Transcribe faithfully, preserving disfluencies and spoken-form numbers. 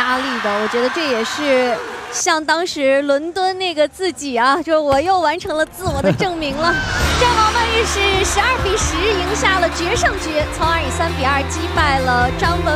压力的。我觉得这也是像当时伦敦那个自己啊，就我又完成了自我的证明了。战王曼玉是十二比十赢下了决胜局，从而以三比二击败了张文